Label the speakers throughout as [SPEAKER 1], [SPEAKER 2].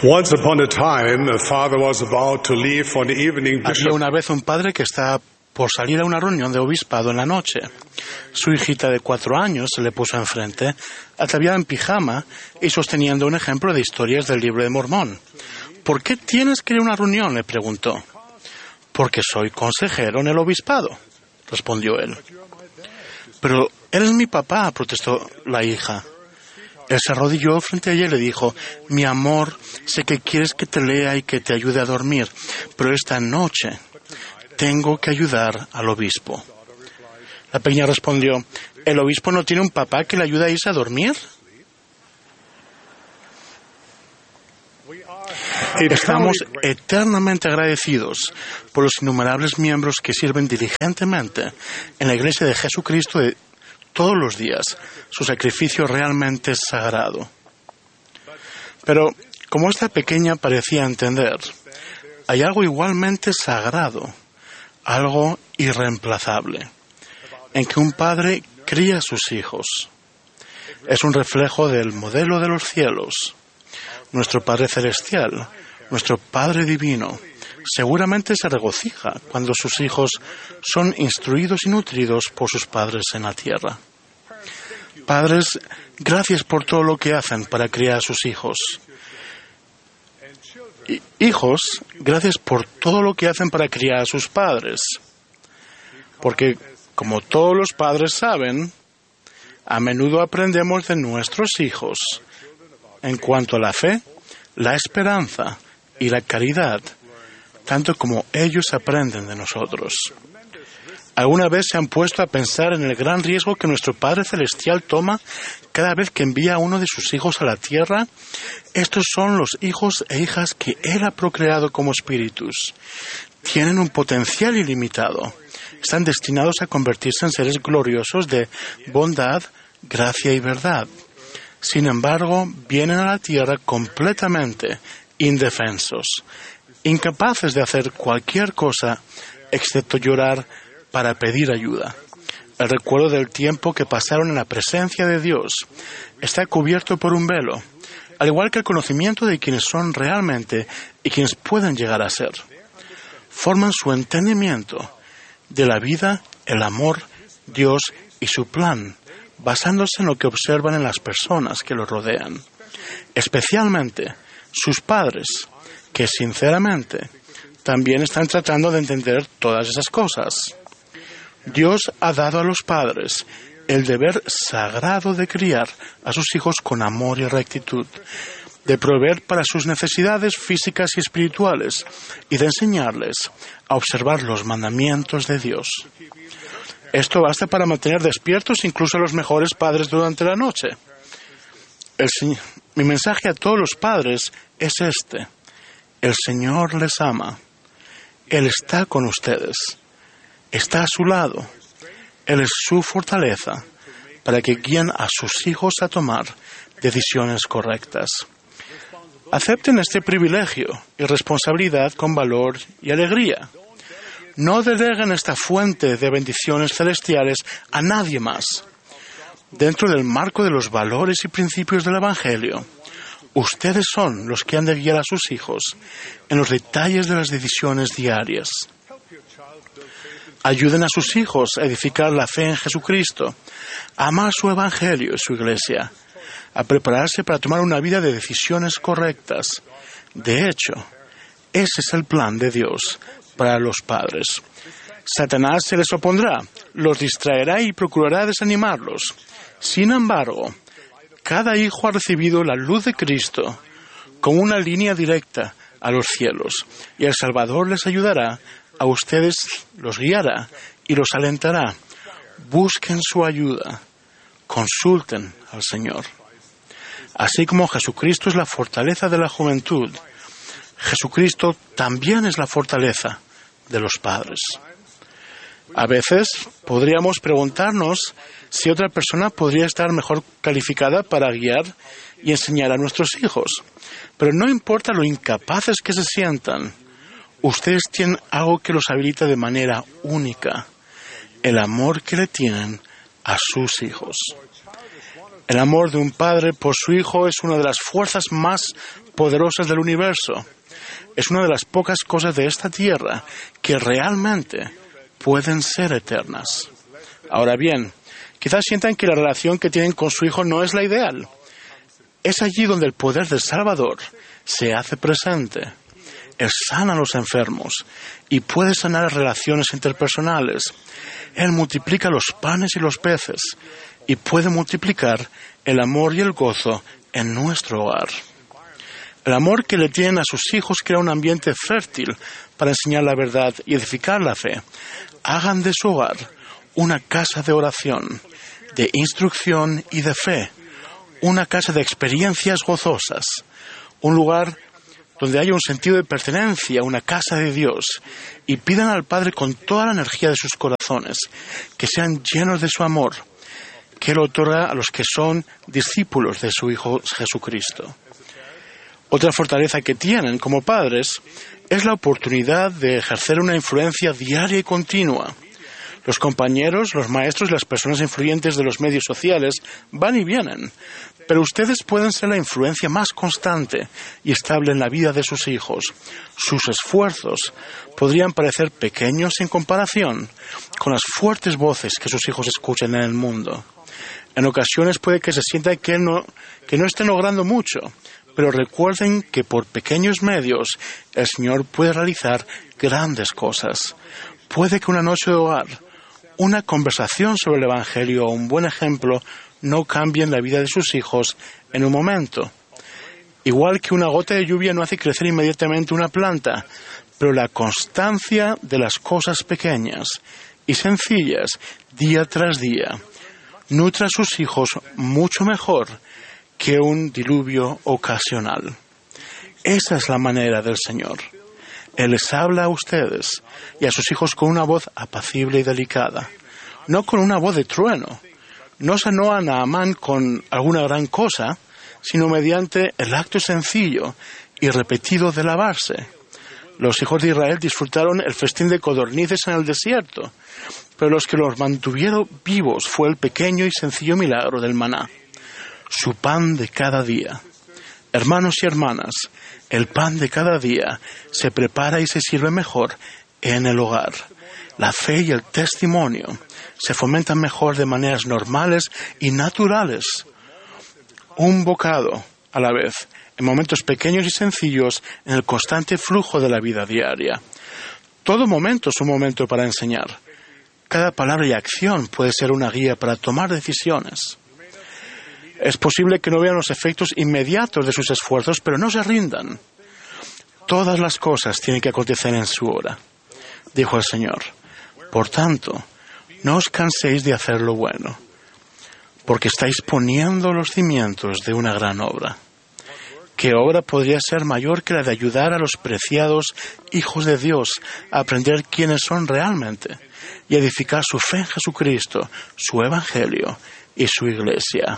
[SPEAKER 1] Once upon a time, a father was about to leave for the evening
[SPEAKER 2] Había
[SPEAKER 1] bishop.
[SPEAKER 2] una vez un padre que estaba por salir a una reunión de obispado en la noche. Su hijita de 4 años se le puso enfrente, ataviada en pijama y sosteniendo un ejemplo de historias del libro de Mormón. ¿Por qué tienes que ir a una reunión?, le preguntó. Porque soy consejero en el obispado, respondió él. Pero él es mi papá, protestó la hija. Él se arrodilló frente a ella y le dijo: mi amor, sé que quieres que te lea y que te ayude a dormir, pero esta noche tengo que ayudar al obispo. La pequeña respondió: ¿el obispo no tiene un papá que le ayude a irse a dormir? Estamos eternamente agradecidos por los innumerables miembros que sirven diligentemente en la Iglesia de Jesucristo de todos los días. Su sacrificio realmente es sagrado. Pero, como esta pequeña parecía entender, hay algo igualmente sagrado, algo irreemplazable, en que un padre cría a sus hijos. Es un reflejo del modelo de los cielos. Nuestro Padre Celestial, nuestro Padre Divino, seguramente se regocija cuando sus hijos son instruidos y nutridos por sus padres en la tierra. Padres, gracias por todo lo que hacen para criar a sus hijos. Hijos, gracias por todo lo que hacen para criar a sus padres. Porque, como todos los padres saben, a menudo aprendemos de nuestros hijos en cuanto a la fe, la esperanza y la caridad, tanto como ellos aprenden de nosotros. ¿Alguna vez se han puesto a pensar en el gran riesgo que nuestro Padre Celestial toma cada vez que envía a uno de sus hijos a la tierra? Estos son los hijos e hijas que Él ha procreado como espíritus. Tienen un potencial ilimitado. Están destinados a convertirse en seres gloriosos de bondad, gracia y verdad. Sin embargo, vienen a la tierra completamente indefensos, incapaces de hacer cualquier cosa excepto llorar para pedir ayuda. El recuerdo del tiempo que pasaron en la presencia de Dios está cubierto por un velo, al igual que el conocimiento de quienes son realmente y quienes pueden llegar a ser. Forman su entendimiento de la vida, el amor, Dios y su plan, basándose en lo que observan en las personas que los rodean, especialmente sus padres, que sinceramente también están tratando de entender todas esas cosas. Dios ha dado a los padres el deber sagrado de criar a sus hijos con amor y rectitud, de proveer para sus necesidades físicas y espirituales y de enseñarles a observar los mandamientos de Dios. Esto basta para mantener despiertos incluso a los mejores padres durante la noche. Mi mensaje a todos los padres es este: el Señor les ama. Él está con ustedes. Está a su lado. Él es su fortaleza para que guíen a sus hijos a tomar decisiones correctas. Acepten este privilegio y responsabilidad con valor y alegría. No deleguen esta fuente de bendiciones celestiales a nadie más. Dentro del marco de los valores y principios del Evangelio, ustedes son los que han de guiar a sus hijos en los detalles de las decisiones diarias. Ayuden a sus hijos a edificar la fe en Jesucristo, a amar su Evangelio y su Iglesia, a prepararse para tomar una vida de decisiones correctas. De hecho, ese es el plan de Dios para los padres. Satanás se les opondrá, los distraerá y procurará desanimarlos. Sin embargo, cada hijo ha recibido la luz de Cristo como una línea directa a los cielos, y el Salvador les ayudará, a ustedes los guiará y los alentará. Busquen su ayuda, consulten al Señor. Así como Jesucristo es la fortaleza de la juventud, Jesucristo también es la fortaleza de los padres. A veces podríamos preguntarnos si otra persona podría estar mejor calificada para guiar y enseñar a nuestros hijos. Pero no importa lo incapaces que se sientan, ustedes tienen algo que los habilita de manera única: el amor que le tienen a sus hijos. El amor de un padre por su hijo es una de las fuerzas más poderosas del universo. Es una de las pocas cosas de esta tierra que realmente pueden ser eternas. Ahora bien, quizás sientan que la relación que tienen con su hijo no es la ideal. Es allí donde el poder del Salvador se hace presente. Él sana a los enfermos y puede sanar las relaciones interpersonales. Él multiplica los panes y los peces y puede multiplicar el amor y el gozo en nuestro hogar. El amor que le tienen a sus hijos crea un ambiente fértil para enseñar la verdad y edificar la fe. Hagan de su hogar una casa de oración, de instrucción y de fe, una casa de experiencias gozosas, un lugar donde haya un sentido de pertenencia, una casa de Dios, y pidan al Padre con toda la energía de sus corazones que sean llenos de su amor, que Él otorga a los que son discípulos de su Hijo Jesucristo. Otra fortaleza que tienen como padres es la oportunidad de ejercer una influencia diaria y continua. Los compañeros, los maestros y las personas influyentes de los medios sociales van y vienen, pero ustedes pueden ser la influencia más constante y estable en la vida de sus hijos. Sus esfuerzos podrían parecer pequeños en comparación con las fuertes voces que sus hijos escuchan en el mundo. En ocasiones puede que se sienta que no estén logrando mucho, pero recuerden que por pequeños medios el Señor puede realizar grandes cosas. Puede que una noche de hogar, una conversación sobre el Evangelio o un buen ejemplo no cambien la vida de sus hijos en un momento. Igual que una gota de lluvia no hace crecer inmediatamente una planta, pero la constancia de las cosas pequeñas y sencillas, día tras día, nutre a sus hijos mucho mejor que un diluvio ocasional. Esa es la manera del Señor. Él les habla a ustedes y a sus hijos con una voz apacible y delicada, no con una voz de trueno. No sanó a Naamán con alguna gran cosa, sino mediante el acto sencillo y repetido de lavarse. Los hijos de Israel disfrutaron el festín de codornices en el desierto, pero los que los mantuvieron vivos fue el pequeño y sencillo milagro del maná, su pan de cada día. Hermanos y hermanas, el pan de cada día se prepara y se sirve mejor en el hogar. La fe y el testimonio se fomentan mejor de maneras normales y naturales. Un bocado a la vez, en momentos pequeños y sencillos, en el constante flujo de la vida diaria. Todo momento es un momento para enseñar. Cada palabra y acción puede ser una guía para tomar decisiones. Es posible que no vean los efectos inmediatos de sus esfuerzos, pero no se rindan. Todas las cosas tienen que acontecer en su hora, dijo el Señor. Por tanto, no os canséis de hacer lo bueno, porque estáis poniendo los cimientos de una gran obra. ¿Qué obra podría ser mayor que la de ayudar a los preciados hijos de Dios a aprender quiénes son realmente y edificar su fe en Jesucristo, su Evangelio y su Iglesia?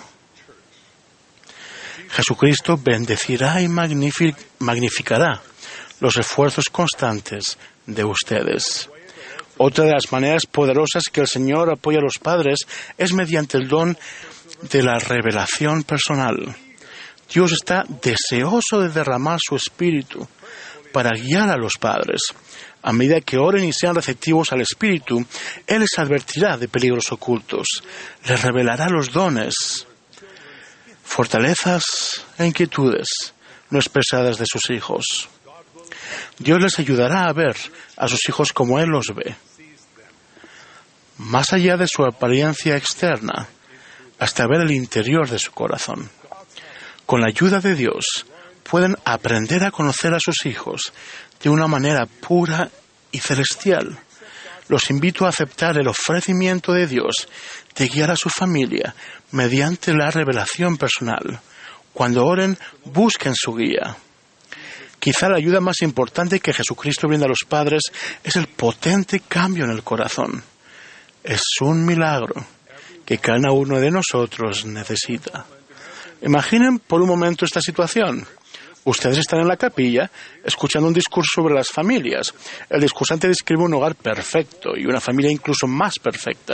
[SPEAKER 2] Jesucristo bendecirá y magnificará los esfuerzos constantes de ustedes. Otra de las maneras poderosas que el Señor apoya a los padres es mediante el don de la revelación personal. Dios está deseoso de derramar su Espíritu para guiar a los padres. A medida que oren y sean receptivos al Espíritu, Él les advertirá de peligros ocultos, les revelará los dones, fortalezas e inquietudes no expresadas de sus hijos. Dios les ayudará a ver a sus hijos como Él los ve, más allá de su apariencia externa, hasta ver el interior de su corazón. Con la ayuda de Dios, pueden aprender a conocer a sus hijos de una manera pura y celestial. Los invito a aceptar el ofrecimiento de Dios de guiar a su familia mediante la revelación personal. Cuando oren, busquen su guía. Quizá la ayuda más importante que Jesucristo brinda a los padres es el potente cambio en el corazón. Es un milagro que cada uno de nosotros necesita. Imaginen por un momento esta situación. Ustedes están en la capilla escuchando un discurso sobre las familias. El discursante describe un hogar perfecto y una familia incluso más perfecta.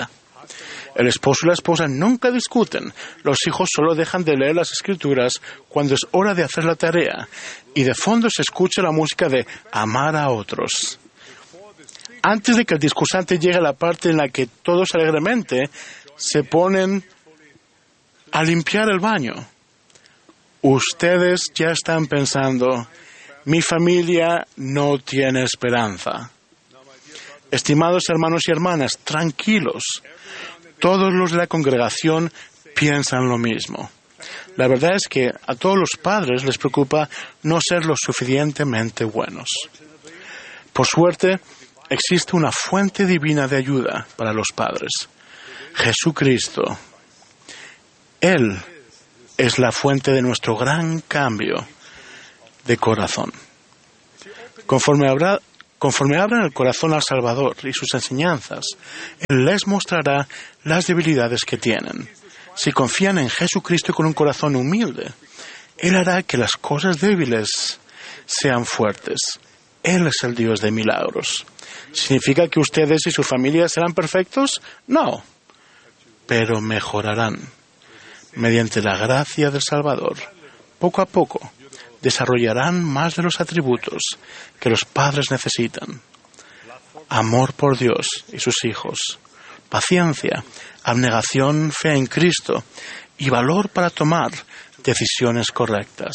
[SPEAKER 2] El esposo y la esposa nunca discuten. Los hijos solo dejan de leer las escrituras cuando es hora de hacer la tarea. Y de fondo se escucha la música de amar a otros. Antes de que el discursante llegue a la parte en la que todos alegremente se ponen a limpiar el baño, ustedes ya están pensando, mi familia no tiene esperanza. Estimados hermanos y hermanas, tranquilos. Todos los de la congregación piensan lo mismo. La verdad es que a todos los padres les preocupa no ser lo suficientemente buenos. Por suerte, existe una fuente divina de ayuda para los padres. Jesucristo. Él es la fuente de nuestro gran cambio de corazón. Conforme abran el corazón al Salvador y sus enseñanzas, Él les mostrará las debilidades que tienen. Si confían en Jesucristo con un corazón humilde, Él hará que las cosas débiles sean fuertes. Él es el Dios de milagros. ¿Significa que ustedes y su familia serán perfectos? No, pero mejorarán. Mediante la gracia del Salvador, poco a poco, desarrollarán más de los atributos que los padres necesitan. Amor por Dios y sus hijos, paciencia, abnegación, fe en Cristo y valor para tomar decisiones correctas.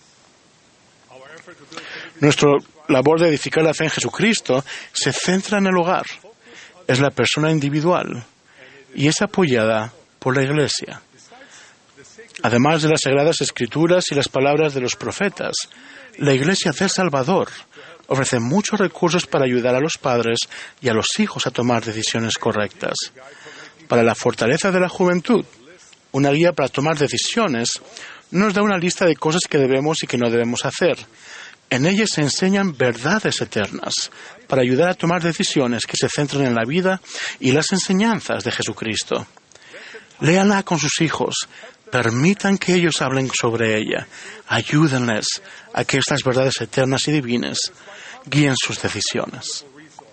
[SPEAKER 2] Nuestra labor de edificar la fe en Jesucristo se centra en el hogar. Es la persona individual y es apoyada por la Iglesia. Además de las Sagradas Escrituras y las palabras de los profetas, la Iglesia del Salvador ofrece muchos recursos para ayudar a los padres y a los hijos a tomar decisiones correctas. Para la fortaleza de la juventud, una guía para tomar decisiones nos da una lista de cosas que debemos y que no debemos hacer. En ella se enseñan verdades eternas para ayudar a tomar decisiones que se centren en la vida y las enseñanzas de Jesucristo. Léanla con sus hijos. Permitan que ellos hablen sobre ella. Ayúdenles a que estas verdades eternas y divinas guíen sus decisiones.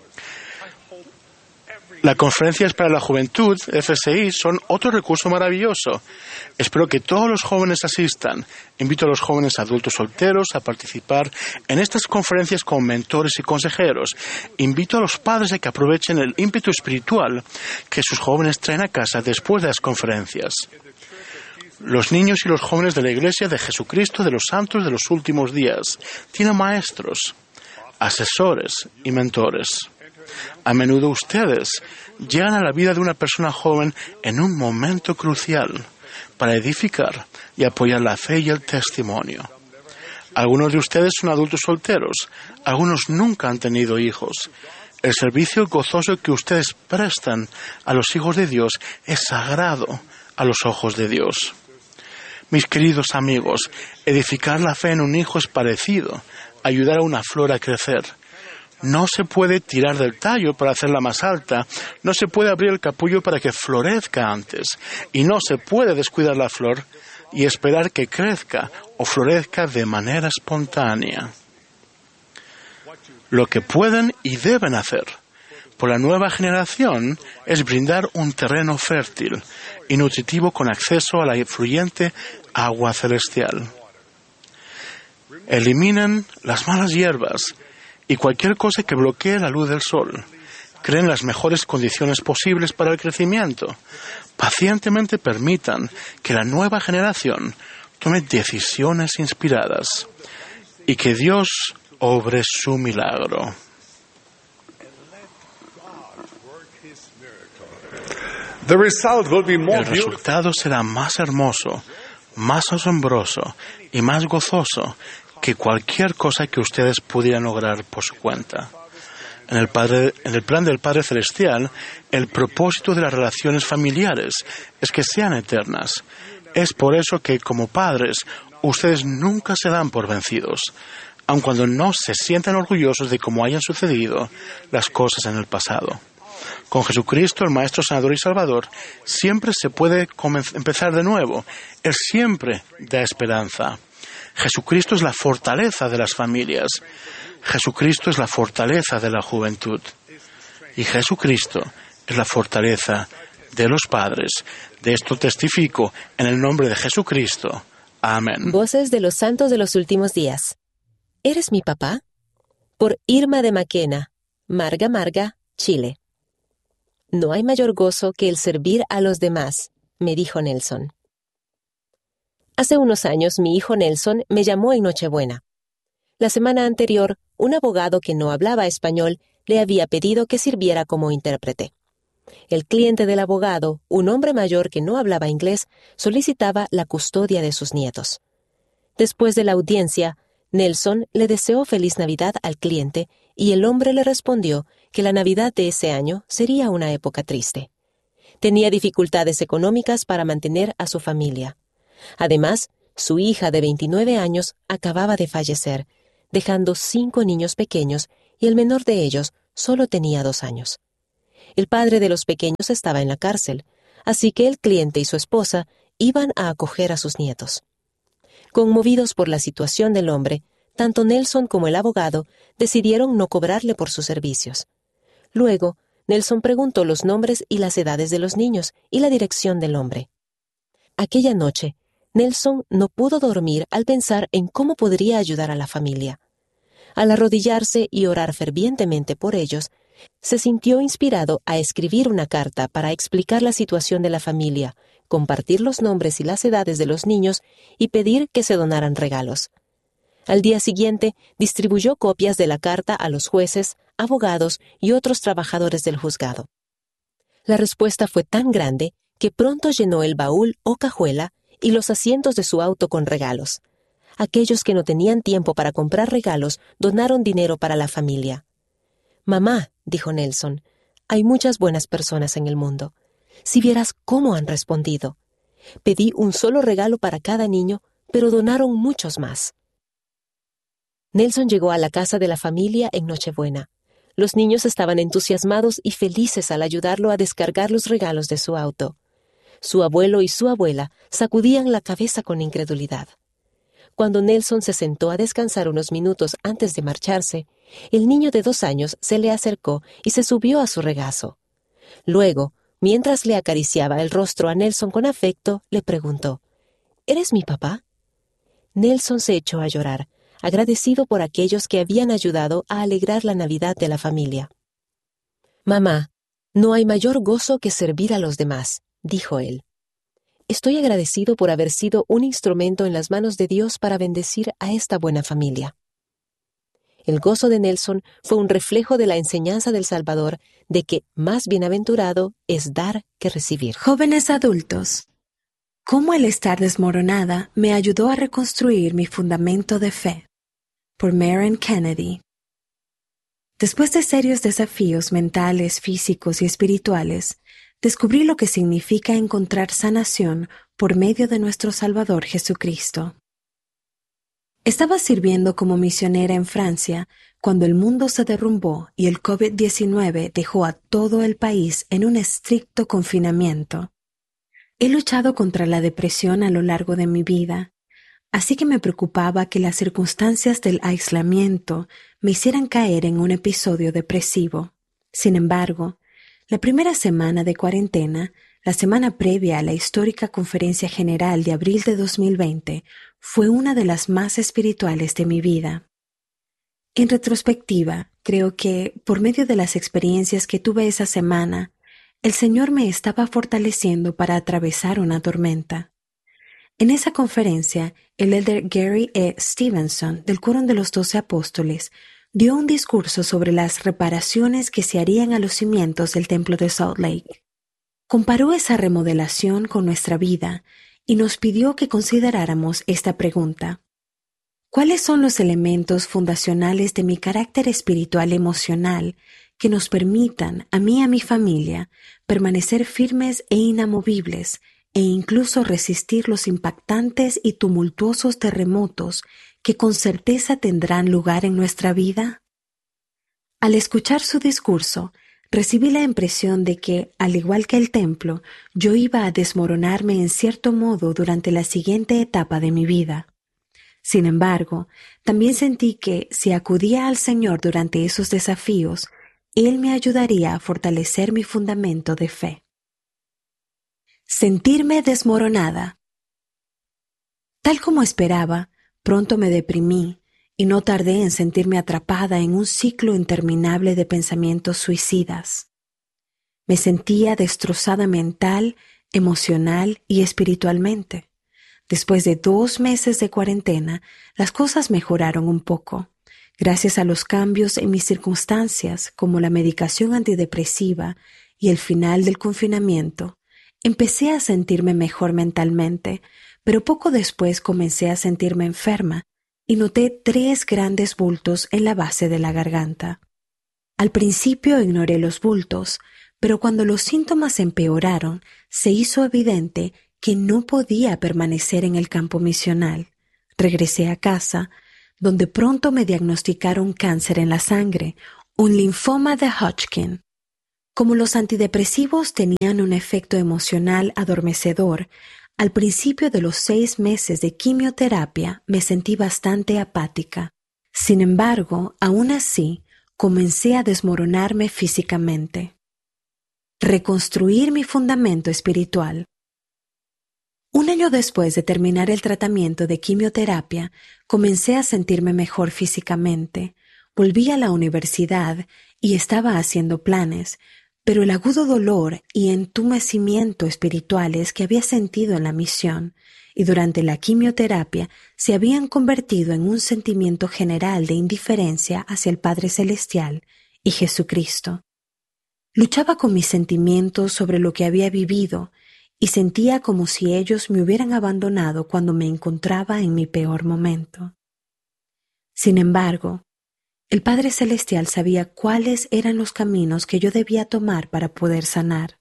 [SPEAKER 2] Las conferencias para la juventud, FSI, son otro recurso maravilloso. Espero que todos los jóvenes asistan. Invito a los jóvenes adultos solteros a participar en estas conferencias como mentores y consejeros. Invito a los padres a que aprovechen el ímpetu espiritual que sus jóvenes traen a casa después de las conferencias. Los niños y los jóvenes de la Iglesia de Jesucristo de los Santos de los Últimos Días tienen maestros, asesores y mentores. A menudo ustedes llegan a la vida de una persona joven en un momento crucial para edificar y apoyar la fe y el testimonio. Algunos de ustedes son adultos solteros, algunos nunca han tenido hijos. El servicio gozoso que ustedes prestan a los hijos de Dios es sagrado a los ojos de Dios. Mis queridos amigos, edificar la fe en un hijo es parecido a ayudar a una flor a crecer. No se puede tirar del tallo para hacerla más alta, no se puede abrir el capullo para que florezca antes, y no se puede descuidar la flor y esperar que crezca o florezca de manera espontánea. Lo que pueden y deben hacer por la nueva generación es brindar un terreno fértil y nutritivo con acceso a la fluyente agua celestial. Eliminen las malas hierbas y cualquier cosa que bloquee la luz del sol. Creen las mejores condiciones posibles para el crecimiento. Pacientemente permitan que la nueva generación tome decisiones inspiradas y que Dios obre su milagro.
[SPEAKER 1] The result will be more
[SPEAKER 2] El resultado será más hermoso, más asombroso y más gozoso que cualquier cosa que ustedes pudieran lograr por su cuenta. En el plan del Padre Celestial, el propósito de las relaciones familiares es que sean eternas. Es por eso que, como padres, ustedes nunca se dan por vencidos, aun cuando no se sientan orgullosos de cómo hayan sucedido las cosas en el pasado. Con Jesucristo, el Maestro, Sanador y Salvador, siempre se puede empezar de nuevo. Él siempre da esperanza. Jesucristo es la fortaleza de las familias. Jesucristo es la fortaleza de la juventud. Y Jesucristo es la fortaleza de los padres. De esto testifico en el nombre de Jesucristo. Amén.
[SPEAKER 3] Voces de los santos de los últimos días. ¿Eres mi papá? Por Irma de Maquena, Marga Marga, Chile. No hay mayor gozo que el servir a los demás, me dijo Nelson. Hace unos años mi hijo Nelson me llamó en Nochebuena. La semana anterior, un abogado que no hablaba español le había pedido que sirviera como intérprete. El cliente del abogado, un hombre mayor que no hablaba inglés, solicitaba la custodia de sus nietos. Después de la audiencia, Nelson le deseó feliz Navidad al cliente y el hombre le respondió que la Navidad de ese año sería una época triste. Tenía dificultades económicas para mantener a su familia. Además, su hija de 29 años acababa de fallecer, dejando 5 niños pequeños y el menor de ellos solo tenía 2 años. El padre de los pequeños estaba en la cárcel, así que el cliente y su esposa iban a acoger a sus nietos. Conmovidos por la situación del hombre, tanto Nelson como el abogado decidieron no cobrarle por sus servicios. Luego, Nelson preguntó los nombres y las edades de los niños y la dirección del hombre. Aquella noche, Nelson no pudo dormir al pensar en cómo podría ayudar a la familia. Al arrodillarse y orar fervientemente por ellos, se sintió inspirado a escribir una carta para explicar la situación de la familia, compartir los nombres y las edades de los niños y pedir que se donaran regalos. Al día siguiente, distribuyó copias de la carta a los jueces, abogados y otros trabajadores del juzgado. La respuesta fue tan grande que pronto llenó el baúl o cajuela y los asientos de su auto con regalos. Aquellos que no tenían tiempo para comprar regalos donaron dinero para la familia. «Mamá», dijo Nelson, «hay muchas buenas personas en el mundo. Si vieras cómo han respondido. Pedí un solo regalo para cada niño, pero donaron muchos más». Nelson llegó a la casa de la familia en Nochebuena. Los niños estaban entusiasmados y felices al ayudarlo a descargar los regalos de su auto. Su abuelo y su abuela sacudían la cabeza con incredulidad. Cuando Nelson se sentó a descansar unos minutos antes de marcharse, el niño de 2 años se le acercó y se subió a su regazo. Luego, mientras le acariciaba el rostro a Nelson con afecto, le preguntó, «¿Eres mi papá?». Nelson se echó a llorar, agradecido por aquellos que habían ayudado a alegrar la Navidad de la familia. «Mamá, no hay mayor gozo que servir a los demás», dijo él. «Estoy agradecido por haber sido un instrumento en las manos de Dios para bendecir a esta buena familia». El gozo de Nelson fue un reflejo de la enseñanza del Salvador de que más bienaventurado es dar que recibir.
[SPEAKER 4] Jóvenes adultos, ¿cómo el estar desmoronada me ayudó a reconstruir mi fundamento de fe? Por Maren Kennedy. Después de serios desafíos mentales, físicos y espirituales, descubrí lo que significa encontrar sanación por medio de nuestro Salvador Jesucristo. Estaba sirviendo como misionera en Francia cuando el mundo se derrumbó y el COVID-19 dejó a todo el país en un estricto confinamiento. He luchado contra la depresión a lo largo de mi vida, así que me preocupaba que las circunstancias del aislamiento me hicieran caer en un episodio depresivo. Sin embargo, la primera semana de cuarentena, la semana previa a la histórica Conferencia General de abril de 2020, fue una de las más espirituales de mi vida. En retrospectiva, creo que, por medio de las experiencias que tuve esa semana, el Señor me estaba fortaleciendo para atravesar una tormenta. En esa conferencia, el elder Gary E. Stevenson, del Quórum de los 12 Apóstoles, dio un discurso sobre las reparaciones que se harían a los cimientos del templo de Salt Lake. Comparó esa remodelación con nuestra vida y nos pidió que consideráramos esta pregunta. ¿Cuáles son los elementos fundacionales de mi carácter espiritual emocional que nos permitan, a mí y a mi familia, permanecer firmes e inamovibles e incluso resistir los impactantes y tumultuosos terremotos que con certeza tendrán lugar en nuestra vida? Al escuchar su discurso, recibí la impresión de que, al igual que el templo, yo iba a desmoronarme en cierto modo durante la siguiente etapa de mi vida. Sin embargo, también sentí que, si acudía al Señor durante esos desafíos, Él me ayudaría a fortalecer mi fundamento de fe. Sentirme desmoronada. Tal como esperaba, pronto me deprimí y no tardé en sentirme atrapada en un ciclo interminable de pensamientos suicidas. Me sentía destrozada mental, emocional y espiritualmente. Después de 2 meses de cuarentena, las cosas mejoraron un poco. Gracias a los cambios en mis circunstancias, como la medicación antidepresiva y el final del confinamiento, empecé a sentirme mejor mentalmente, pero poco después comencé a sentirme enferma y noté 3 grandes bultos en la base de la garganta. Al principio ignoré los bultos, pero cuando los síntomas empeoraron, se hizo evidente que no podía permanecer en el campo misional. Regresé a casa, donde pronto me diagnosticaron cáncer en la sangre, un linfoma de Hodgkin. Como los antidepresivos tenían un efecto emocional adormecedor, al principio de los 6 meses de quimioterapia me sentí bastante apática. Sin embargo, aún así, comencé a desmoronarme físicamente. Reconstruir mi fundamento espiritual. 1 año después de terminar el tratamiento de quimioterapia, comencé a sentirme mejor físicamente. Volví a la universidad y estaba haciendo planes, pero el agudo dolor y entumecimiento espirituales que había sentido en la misión y durante la quimioterapia se habían convertido en un sentimiento general de indiferencia hacia el Padre Celestial y Jesucristo. Luchaba con mis sentimientos sobre lo que había vivido y sentía como si ellos me hubieran abandonado cuando me encontraba en mi peor momento. Sin embargo, el Padre Celestial sabía cuáles eran los caminos que yo debía tomar para poder sanar.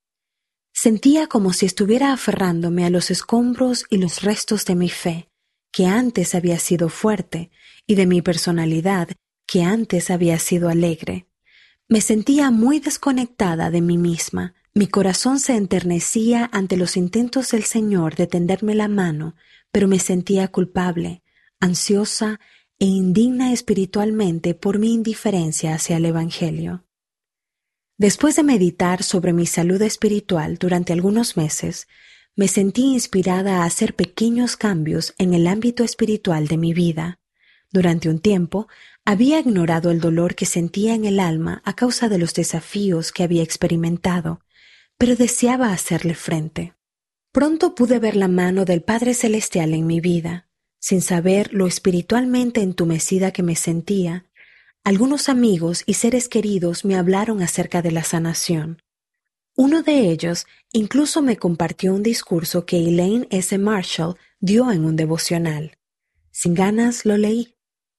[SPEAKER 4] Sentía como si estuviera aferrándome a los escombros y los restos de mi fe, que antes había sido fuerte, y de mi personalidad, que antes había sido alegre. Me sentía muy desconectada de mí misma. Mi corazón se enternecía ante los intentos del Señor de tenderme la mano, pero me sentía culpable, ansiosa e indigna espiritualmente por mi indiferencia hacia el Evangelio. Después de meditar sobre mi salud espiritual durante algunos meses, me sentí inspirada a hacer pequeños cambios en el ámbito espiritual de mi vida. Durante un tiempo, había ignorado el dolor que sentía en el alma a causa de los desafíos que había experimentado, pero deseaba hacerle frente. Pronto pude ver la mano del Padre Celestial en mi vida. Sin saber lo espiritualmente entumecida que me sentía, algunos amigos y seres queridos me hablaron acerca de la sanación. Uno de ellos incluso me compartió un discurso que Elaine S. Marshall dio en un devocional. Sin ganas lo leí.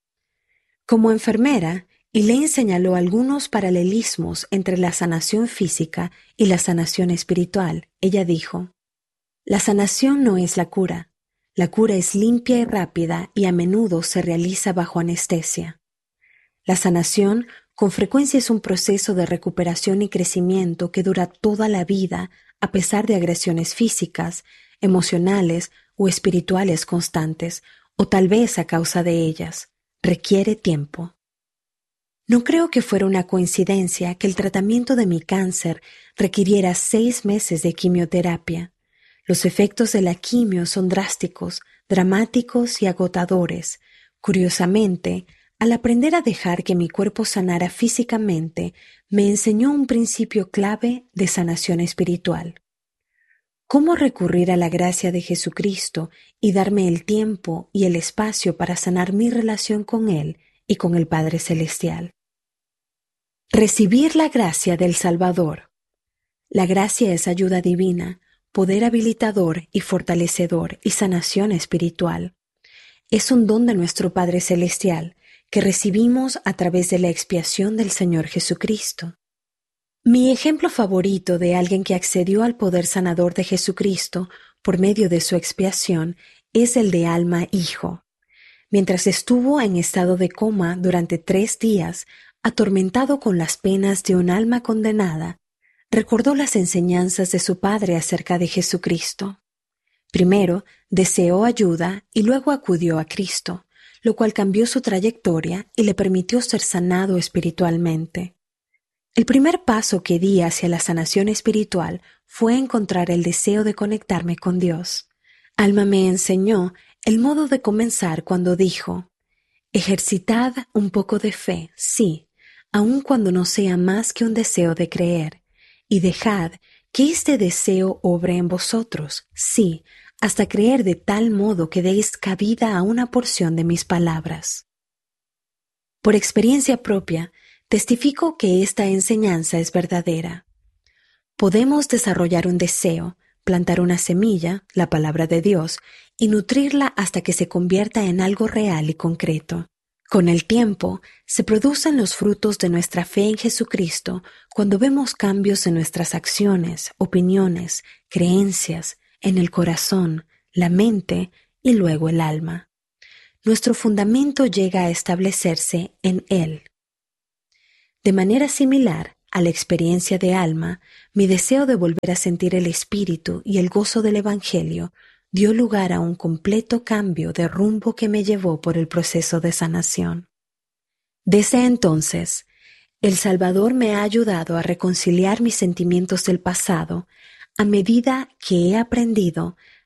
[SPEAKER 4] Como enfermera, Elaine señaló algunos paralelismos entre la sanación física y la sanación espiritual. Ella dijo: la sanación no es la cura. La cura es limpia y rápida y a menudo se realiza bajo anestesia. La sanación con frecuencia es un proceso de recuperación y crecimiento que dura toda la vida a pesar de agresiones físicas, emocionales o espirituales constantes, o tal vez a causa de ellas. Requiere tiempo. No creo que fuera una coincidencia que el tratamiento de mi cáncer requiriera 6 meses de quimioterapia. Los efectos de la quimio son drásticos, dramáticos y agotadores. Curiosamente, al aprender a dejar que mi cuerpo sanara físicamente, me enseñó un principio clave de sanación espiritual. ¿Cómo recurrir a la gracia de Jesucristo y darme el tiempo y el espacio para sanar mi relación con Él y con el Padre Celestial? Recibir la gracia del Salvador. La gracia es ayuda divina, poder habilitador y fortalecedor y sanación espiritual. Es un don de nuestro Padre Celestial que recibimos a través de la expiación del Señor Jesucristo. Mi ejemplo favorito de alguien que accedió al poder sanador de Jesucristo por medio de su expiación es el de Alma Hijo. Mientras estuvo en estado de coma durante 3 días, atormentado con las penas de un alma condenada, recordó las enseñanzas de su padre acerca de Jesucristo. Primero, deseó ayuda y luego acudió a Cristo, lo cual cambió su trayectoria y le permitió ser sanado espiritualmente. El primer paso que di hacia la sanación espiritual fue encontrar el deseo de conectarme con Dios. Alma me enseñó el modo de comenzar cuando dijo: ejercitad un poco de fe, sí, aun cuando no sea más que un deseo de creer, y dejad que este deseo obre en vosotros, sí, hasta creer de tal modo que deis cabida a una porción de mis palabras. Por experiencia propia, testifico que esta enseñanza es verdadera. Podemos desarrollar un deseo, plantar una semilla, la palabra de Dios, y nutrirla hasta que se convierta en algo real y concreto. Con el tiempo, se producen los frutos de nuestra fe en Jesucristo cuando vemos cambios en nuestras acciones, opiniones, creencias, en el corazón, la mente y luego el alma. Nuestro fundamento llega a establecerse en Él. De manera similar a la experiencia de alma, mi deseo de volver a sentir el espíritu y el gozo del Evangelio dio lugar a un completo cambio de rumbo que me llevó por el proceso de sanación. Desde entonces, el Salvador me ha ayudado a reconciliar mis sentimientos del pasado a medida que he aprendido